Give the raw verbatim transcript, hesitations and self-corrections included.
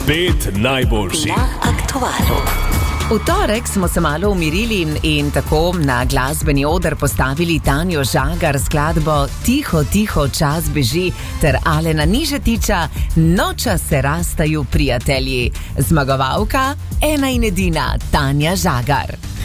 Pet najboljših. Na aktualu. V torek smo se malo umirili in tako na glasbeni oder postavili Tanjo Žagar skladbo Tiho, tiho, čas beži ter Alena Nižetiča Noča se rastaju prijatelji. Zmagovalka ena in edina Tanja Žagar.